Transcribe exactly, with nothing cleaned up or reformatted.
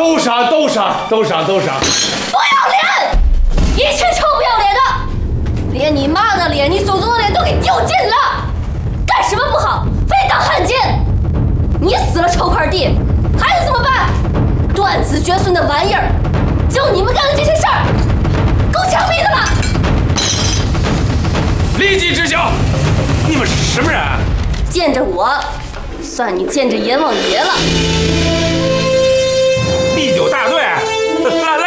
都杀，都杀，都杀，都杀！ 不要脸！一群臭不要脸的，连你妈的脸、你祖宗的脸都给丢尽了，干什么不好，非当汉奸！你死了臭块地，孩子怎么办？断子绝孙的玩意儿，就你们干的这些事儿，够枪毙的吗？ 立即执行！你们是什么人？ 见着我，算你见着阎王爷了。 第九大队，来来。